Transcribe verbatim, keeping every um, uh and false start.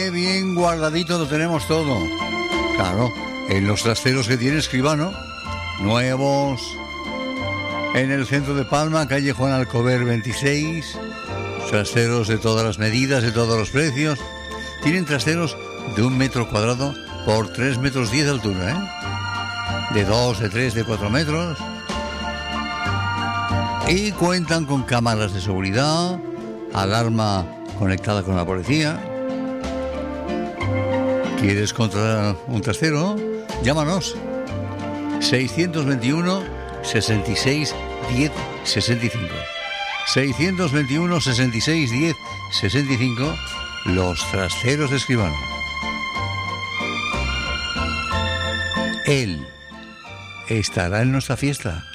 Qué bien guardadito lo tenemos todo. Claro, en los trasteros que tiene Escribano, nuevos, en el centro de Palma, calle Juan Alcover veintiséis, trasteros de todas las medidas, de todos los precios. Tienen trasteros de un metro cuadrado por tres metros diez de altura, ¿eh? De dos, de tres, de cuatro metros. Y cuentan con cámaras de seguridad, alarma conectada con la policía. ¿Quieres contratar un trastero? Llámanos. seiscientos veintiuno, sesenta y seis, diez, sesenta y cinco. seiscientos veintiuno, sesenta y seis, diez, sesenta y cinco. Los trasteros de Escribano. Él estará en nuestra fiesta.